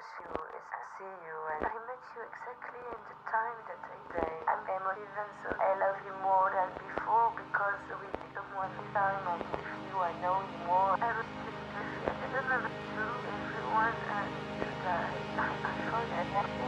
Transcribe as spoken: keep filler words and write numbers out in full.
you, I see you, and I met you exactly in the time that I say I'm emotive, so I love you more than before because with someone this time I'm with you, I know you more. Everything is I didn't know to everyone and to die. I, I forget.